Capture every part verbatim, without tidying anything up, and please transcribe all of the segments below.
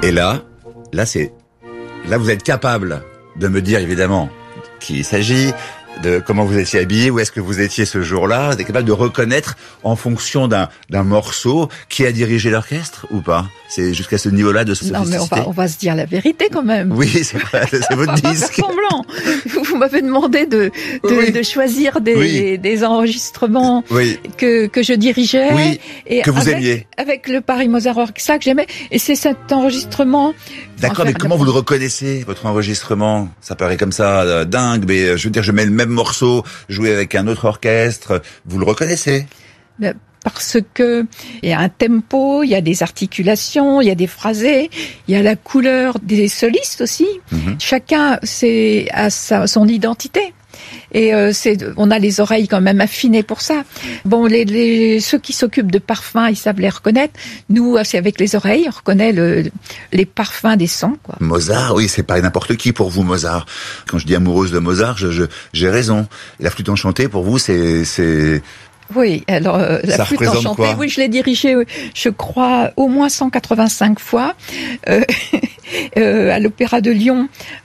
Et là, là c'est, là vous êtes capable de me dire évidemment qui il s'agit, de comment vous étiez habillé, où est-ce que vous étiez ce jour-là. Vous êtes capable de reconnaître en fonction d'un d'un morceau qui a dirigé l'orchestre ou pas. C'est jusqu'à ce niveau-là de sophisticité. Non, mais on va, on va se dire la vérité quand même. Oui, c'est vrai, c'est votre disque. Semblant. Vous m'avez demandé de, de, Oui. de choisir des, Oui. des enregistrements Oui. que, que je dirigeais. Oui, et que vous avec, aimiez. Avec le Paris Mozart Orchestra que j'aimais. Et c'est cet enregistrement. D'accord, Enfin, mais comment vous le reconnaissez, votre enregistrement? Ça paraît comme ça, euh, dingue, mais euh, je veux dire, je mets le même morceau, joué avec un autre orchestre, vous le reconnaissez? Ben, parce que il y a un tempo, il y a des articulations, il y a des phrasés, il y a la couleur des solistes aussi. Mhm. Chacun c'est a sa, son identité. Et euh, c'est, on a les oreilles quand même affinées pour ça. Bon, les, les ceux qui s'occupent de parfums, ils savent les reconnaître. Nous, c'est avec les oreilles, on reconnaît le, les parfums des sons, quoi. Mozart, oui, c'est pas n'importe qui pour vous, Mozart. Quand je dis amoureuse de Mozart, je, je, j'ai raison. La flûte enchantée, pour vous, c'est, c'est... Oui, alors euh, la Ça flûte représente enchantée, quoi? oui, je l'ai dirigée, euh, je crois, au moins cent quatre-vingt-cinq fois. Euh, euh, à l'Opéra de Lyon,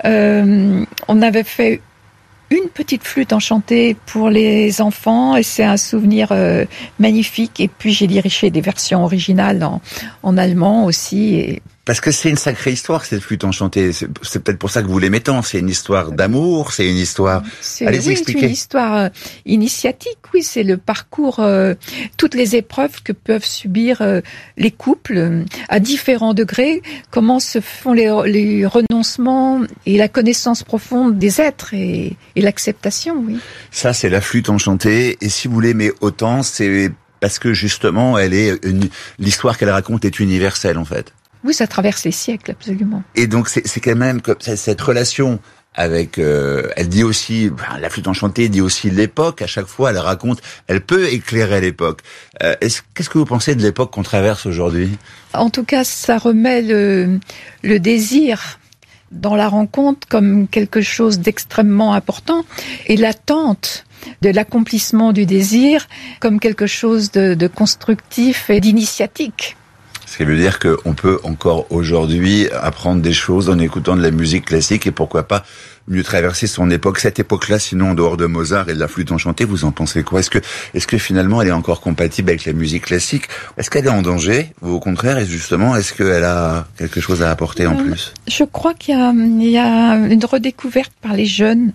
euh, on avait fait une petite flûte enchantée pour les enfants et c'est un souvenir euh, magnifique. Et puis j'ai dirigé des versions originales en, en allemand aussi. Et... Parce que c'est une sacrée histoire, cette flûte enchantée. C'est, c'est peut-être pour ça que vous l'aimez tant. C'est une histoire d'amour, c'est une histoire... C'est, Allez-y, oui, expliquez. c'est une histoire euh, initiatique, oui, c'est le parcours, euh, toutes les épreuves que peuvent subir euh, les couples euh, à différents degrés, comment se font les, les renoncements et la connaissance profonde des êtres et, et l'acceptation, oui. Ça, c'est la flûte enchantée. Et si vous l'aimez autant, c'est parce que justement, elle est une... l'histoire qu'elle raconte est universelle, en fait. Oui, ça traverse les siècles, absolument. Et donc, c'est, c'est quand même comme cette relation avec... Euh, elle dit aussi... Ben, la flûte enchantée dit aussi l'époque. À chaque fois, elle raconte... Elle peut éclairer l'époque. Euh, est-ce, qu'est-ce que vous pensez de l'époque qu'on traverse aujourd'hui? En tout cas, ça remet le, le désir dans la rencontre comme quelque chose d'extrêmement important et l'attente de l'accomplissement du désir comme quelque chose de, de constructif et d'initiatique. Ce qui veut dire qu'on peut encore aujourd'hui apprendre des choses en écoutant de la musique classique et pourquoi pas mieux traverser son époque, cette époque-là, sinon en dehors de Mozart et de la flûte enchantée, vous en pensez quoi? Est-ce que, est-ce que finalement elle est encore compatible avec la musique classique? Est-ce qu'elle est en danger? Ou au contraire, et justement, est-ce qu'elle a quelque chose à apporter en plus? Je crois qu'il y a, il y a une redécouverte par les jeunes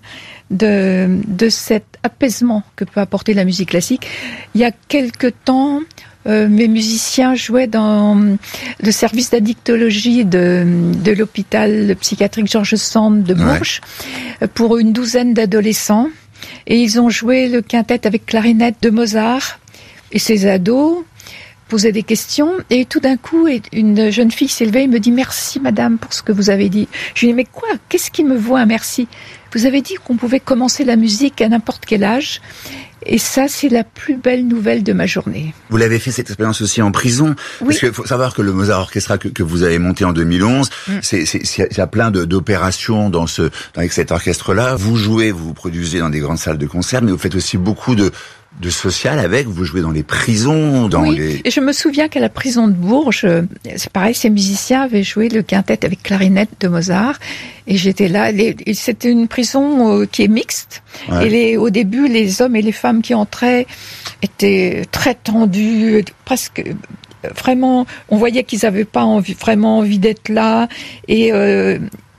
de, de cet apaisement que peut apporter la musique classique. Il y a quelque temps, Euh, mes musiciens jouaient dans le service d'addictologie de, de l'hôpital psychiatrique Georges Sand de Bourges, ouais. pour une douzaine d'adolescents. Et ils ont joué le quintet avec clarinette de Mozart. Et ces ados posaient des questions. Et tout d'un coup, une jeune fille s'est levée et me dit « Merci madame pour ce que vous avez dit ». Je lui ai dit « Mais quoi? Qu'est-ce qui me vaut un merci? Vous avez dit qu'on pouvait commencer la musique à n'importe quel âge. » Et ça, c'est la plus belle nouvelle de ma journée. Vous l'avez fait cette expérience aussi en prison, oui. Parce qu'il faut savoir que le Mozart Orchestra que, que vous avez monté en deux mille onze, mm. c'est, c'est, c'est, il y a plein de, d'opérations dans ce, avec cet orchestre-là. Vous jouez, vous vous produisez dans des grandes salles de concert, mais vous faites aussi beaucoup de, de social avec. Vous jouez dans les prisons, dans oui. les... Et je me souviens qu'à la prison de Bourges, c'est pareil, ces musiciens avaient joué le quintet avec clarinette de Mozart. Et j'étais là. Les, c'était une prison qui est mixte. Ouais. Et les, au début, les hommes et les femmes qui entraient étaient très tendus, presque vraiment. On voyait qu'ils n'avaient pas envie, vraiment envie d'être là. Et euh,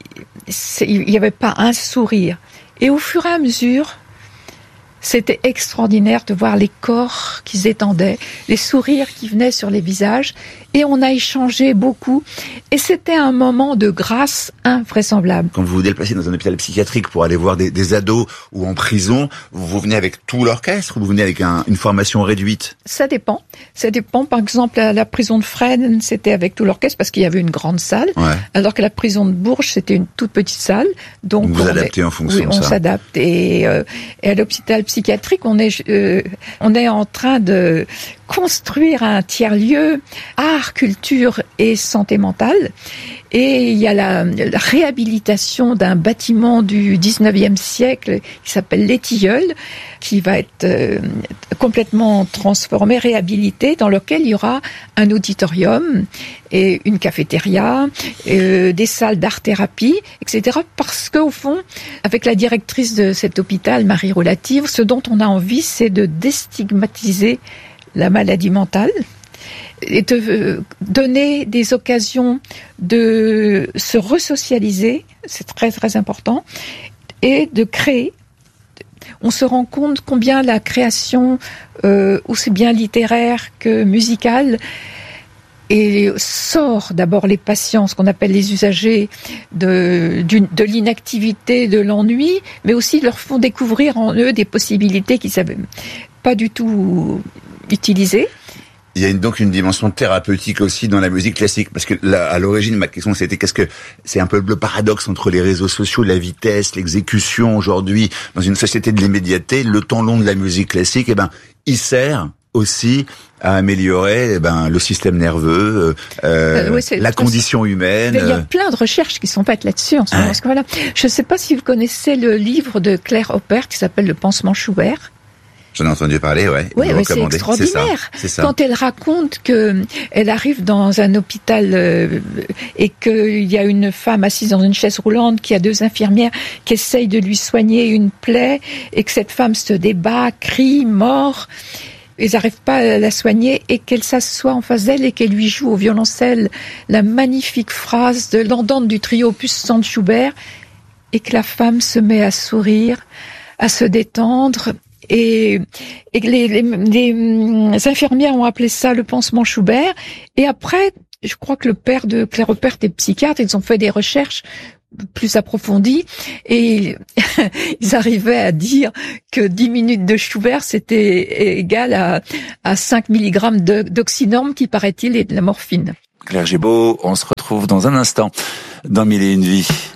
il n'y avait pas un sourire. Et au fur et à mesure, c'était extraordinaire de voir les corps qui s'étendaient, les sourires qui venaient sur les visages. Et on a échangé beaucoup. Et c'était un moment de grâce invraisemblable. Quand vous vous déplacez dans un hôpital psychiatrique pour aller voir des, des ados ou en prison, vous venez avec tout l'orchestre ou vous venez avec un, une formation réduite? Ça dépend. Ça dépend. Par exemple, à la prison de Fresnes, c'était avec tout l'orchestre parce qu'il y avait une grande salle. Ouais. Alors que la prison de Bourges, c'était une toute petite salle. Donc, Donc vous adaptez est, en fonction oui, de ça. on s'adapte. Et, euh, et à l'hôpital psychiatrique, on est, euh, on est en train de construire un tiers-lieu, art, culture et santé mentale. Et il y a la, la réhabilitation d'un bâtiment du dix-neuvième siècle qui s'appelle Les Tilleuls, qui va être euh, complètement transformé, réhabilité, dans lequel il y aura un auditorium et une cafétéria, euh, des salles d'art-thérapie, et cetera. Parce qu'au fond, avec la directrice de cet hôpital, Marie Relative, ce dont on a envie, c'est de déstigmatiser la maladie mentale et de donner des occasions de se resocialiser, c'est très très important, et de créer. On se rend compte combien la création, euh, aussi bien littéraire que musicale, et sort d'abord les patients, ce qu'on appelle les usagers, de, de l'inactivité, de l'ennui, mais aussi leur font découvrir en eux des possibilités qu'ils n'avaient pas du tout utilisées. Il y a une, donc une dimension thérapeutique aussi dans la musique classique, parce que là, à l'origine, ma question c'était qu'est-ce que c'est un peu le paradoxe entre les réseaux sociaux, la vitesse, l'exécution aujourd'hui dans une société de l'immédiateté, le temps long de la musique classique, eh ben, il sert aussi à améliorer eh ben le système nerveux, euh, euh, oui, la condition humaine. Il y a plein de recherches qui sont faites là-dessus en ce moment. Parce que voilà, je ne sais pas si vous connaissez le livre de Claire Oppert qui s'appelle Le Pansement Schubert. J'en ai entendu parler, ouais. Oui, ouais, c'est extraordinaire. C'est ça, c'est ça. Quand elle raconte que elle arrive dans un hôpital euh, et qu'il y a une femme assise dans une chaise roulante, qu'il y a deux infirmières qui essayent de lui soigner une plaie et que cette femme se débat, crie, mord. Ils n'arrivent pas à la soigner et qu'elle s'assoit en face d'elle et qu'elle lui joue au violoncelle la magnifique phrase de l'andante du trio opus cent de Schubert et que la femme se met à sourire, à se détendre. Et, et les, les, les infirmières ont appelé ça le pansement Schubert. Et après, je crois que le père de Claire Oppert est psychiatre. Ils ont fait des recherches plus approfondies et ils arrivaient à dire que dix minutes de Schubert c'était égal à, à cinq milligrammes d'oxynorme qui, paraît-il, est de la morphine. Claire Gébaud, on se retrouve dans un instant dans Mille et une vies.